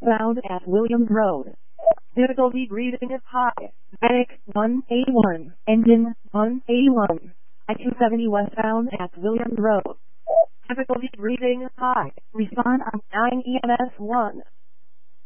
Found at Williams Road. Difficulty breathing is high. Medic 181. Engine 181. I-270 westbound at Williams Road. Difficulty breathing high. Respond on 9 EMS 1.